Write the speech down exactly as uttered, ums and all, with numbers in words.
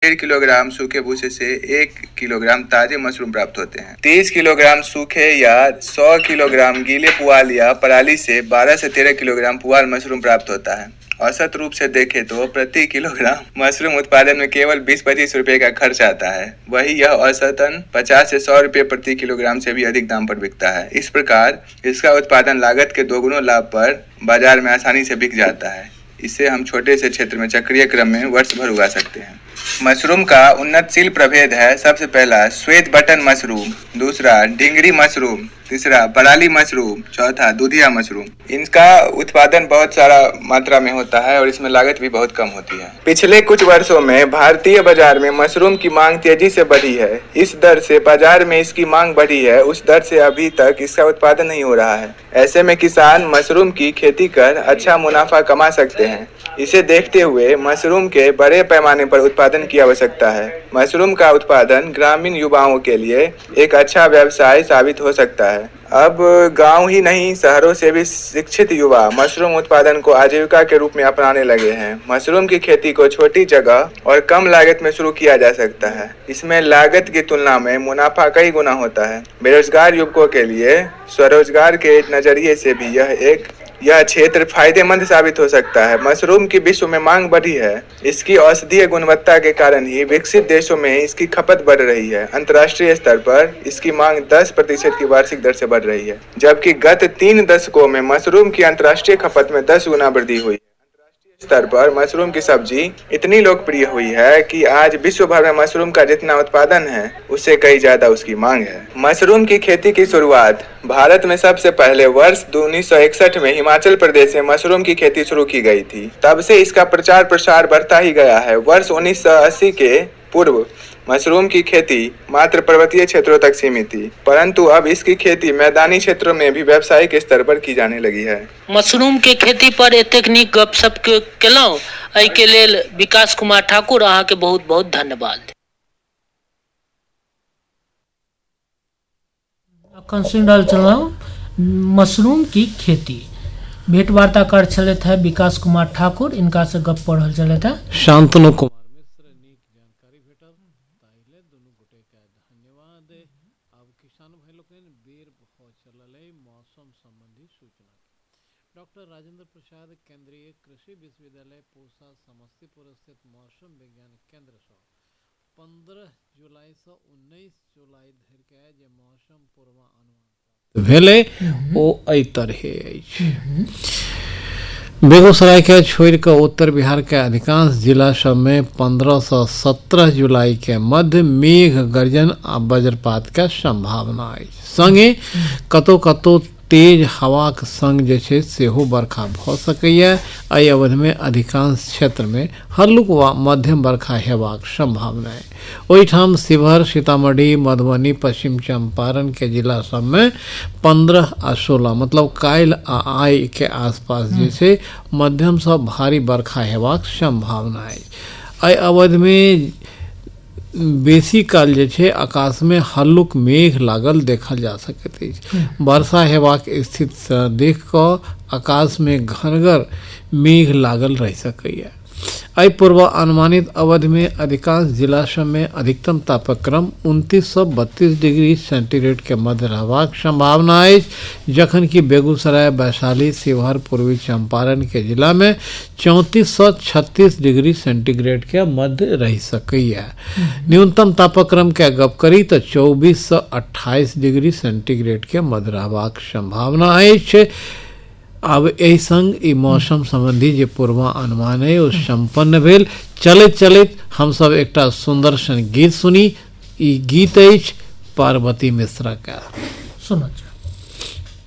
डेढ़ किलोग्राम सूखे भूसे से एक किलोग्राम ताजे मशरूम प्राप्त होते हैं। तीस किलोग्राम सूखे या सौ किलोग्राम गीले पुआल या पराली से बारह से तेरह किलोग्राम पुआल मशरूम प्राप्त होता है। औसत रूप से देखें तो प्रति किलोग्राम मशरूम उत्पादन में केवल बीस पच्चीस रुपए का खर्च आता है, वही यह औसतन पचास से सौ रुपए प्रति किलोग्राम से भी अधिक दाम पर बिकता है। इस प्रकार इसका उत्पादन लागत के दोगुना लाभ पर बाजार में आसानी से बिक जाता है। इसे हम छोटे से क्षेत्र में चक्रीय क्रम में वर्ष भर उगा सकते हैं। मशरूम का उन्नतशील प्रभेद है। सबसे पहला श्वेत बटन मशरूम, दूसरा ढिंगरी मशरूम, तीसरा पराली मशरूम, चौथा दूधिया मशरूम। इनका उत्पादन बहुत सारा मात्रा में होता है और इसमें लागत भी बहुत कम होती है। पिछले कुछ वर्षों में भारतीय बाजार में मशरूम की मांग तेजी से बढ़ी है। इस दर से बाजार में इसकी मांग बढ़ी है, उस दर से अभी तक इसका उत्पादन नहीं हो रहा है। ऐसे में किसान मशरूम की खेती कर अच्छा मुनाफा कमा सकते हैं। इसे देखते हुए मशरूम के बड़े पैमाने पर उत्पादन की आवश्यकता है। मशरूम का उत्पादन ग्रामीण युवाओं के लिए एक अच्छा व्यवसाय साबित हो सकता है। अब गांव ही नहीं, शहरों से भी शिक्षित युवा मशरूम उत्पादन को आजीविका के रूप में अपनाने लगे हैं। मशरूम की खेती को छोटी जगह और कम लागत में शुरू किया जा सकता है। इसमें लागत की तुलना में मुनाफा कई गुना होता है। बेरोजगार युवकों के लिए स्वरोजगार के नजरिए से भी यह एक यह क्षेत्र फायदेमंद साबित हो सकता है। मशरूम की विश्व में मांग बढ़ी है। इसकी औषधीय गुणवत्ता के कारण ही विकसित देशों में इसकी खपत बढ़ रही है। अंतर्राष्ट्रीय स्तर पर इसकी मांग दस प्रतिशत की वार्षिक दर से बढ़ रही है, जबकि गत तीन दशकों में मशरूम की अंतर्राष्ट्रीय खपत में दस गुना वृद्धि हुई। स्तर पर मशरूम की सब्जी इतनी लोकप्रिय हुई है कि आज विश्व भर में मशरूम का जितना उत्पादन है उससे कई ज्यादा उसकी मांग है। मशरूम की खेती की शुरुआत भारत में सबसे पहले वर्ष उन्नीस सौ इकसठ में हिमाचल प्रदेश में मशरूम की खेती शुरू की गई थी। तब से इसका प्रचार प्रसार बढ़ता ही गया है। वर्ष उन्नीस सौ अस्सी के पूर्व मशरूम की खेती मात्र पर्वतीय क्षेत्रों तक सीमित थी, परंतु अब इसकी खेती मैदानी क्षेत्रों में भी व्यावसायिक स्तर पर की जाने लगी है। मशरूम के खेती पर एतेक नीक गपशप केलहुँ, एहि के लेल विकास कुमार ठाकुर अहाँ के बहुत बहुत धन्यवाद। अखन सुनि रहल छलहुँ मशरूम की खेती। भेंट वार्ताकार छलथि है विकास कुमार ठाकुर, इनका से गप पढ़ रहल छलथि है शांतनु कुमार। डॉक्टर राजेंद्र प्रसाद केंद्रीय कृषि विश्वविद्यालय पूसा समस्तीपुर स्थित मौसम विज्ञान केंद्र से पंद्रह जुलाई से उन्नीस जुलाई धरि के जे मौसम पूर्वानुमान भेले ओ एहि तरहे अछि। बेगूसराय के छोड़ के उत्तर बिहार के अधिकांश जिला सब में पंद्रह से सत्रह जुलाई के मध्य मेघ गर्जन आ वज्रपात के संभावना अछि। संगे कतो कतो तेज हवा के संग जे छै सेहो बरखा भ सकैया। एहि अवधि में अधिकांश क्षेत्र में हल्लुक वा मध्यम बरखा हेबाक संभावना है। ओहिठाम शिवहर, सीतामढ़ी, मधुबनी, पश्चिम चंपारण के जिला सब में पंद्रह आ सोलह मतलब काल्हि आ आइ के आसपास जे छै मध्यम से भारी बरखा हेबाक संभावना है। एहि अवधि में बेसी काल जे छै आकाश में हल्लुक मेघ लागल देखल जा सकैत अछि। वर्षा हेबाक स्थिति देख कऽ आकाश में घनगर मेघ लागल रह सकैया। एहि पूर्व अनुमानित अवधि में अधिकांश जिला सब में अधिकतम तापक्रम उनतीस सौ बत्तीस डिग्री सेंटीग्रेड के मध्य रहबाक संभावना है, जखन कि बेगूसराय, वैशाली, शिवहर, पूर्वी चंपारण के जिला में चौंतीस सौ छत्तीस डिग्री सेंटीग्रेड के मध्य रह सकैया। न्यूनतम तापक्रम के गप करी तो चौबीस सौ अट्ठाईस डिग्री सेंटीग्रेड के मध्य रहबाक संभावना है। अब एहि संग ई मौसम संबंधी जे पूर्वानुमान है ओ संपन्न भेल। चलैत चलैत हम सब एकटा सुंदर सन गीत सुनी। ई गीत अछि पार्वती मिश्रा का, सुनत।